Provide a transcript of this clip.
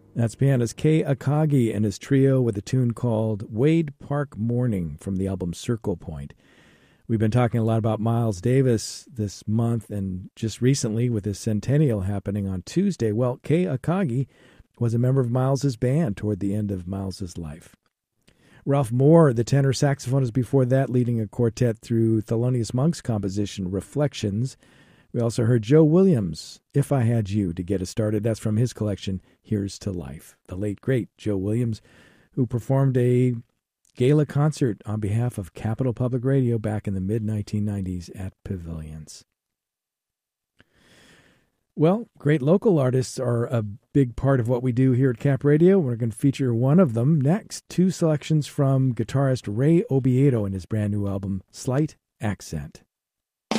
That's pianist Kei Akagi and his trio with a tune called Wade Park Morning from the album Circle Point. We've been talking a lot about Miles Davis this month and just recently with his centennial happening on Tuesday. Well, Kei Akagi was a member of Miles's band toward the end of Miles's life. Ralph Moore, the tenor saxophonist before that, leading a quartet through Thelonious Monk's composition Reflections. We also heard Joe Williams, If I Had You, to get us started. That's from his collection, Here's to Life. The late, great Joe Williams, who performed a gala concert on behalf of Capital Public Radio back in the mid-1990s at Pavilions. Well, great local artists are a big part of what we do here at Cap Radio. We're going to feature one of them next. Two selections from guitarist Ray Obiedo and his brand new album, Slight Accent.